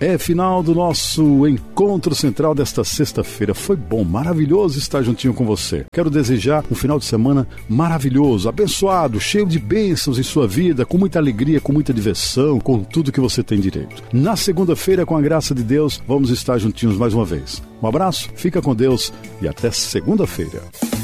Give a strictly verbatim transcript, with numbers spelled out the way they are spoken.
É final do nosso encontro central desta sexta-feira. Foi bom, maravilhoso estar juntinho com você. Quero desejar um final de semana maravilhoso, abençoado, cheio de bênçãos em sua vida, com muita alegria, com muita diversão, com tudo que você tem direito. Na segunda-feira, com a graça de Deus, vamos estar juntinhos mais uma vez. Um abraço, fica com Deus e até segunda-feira.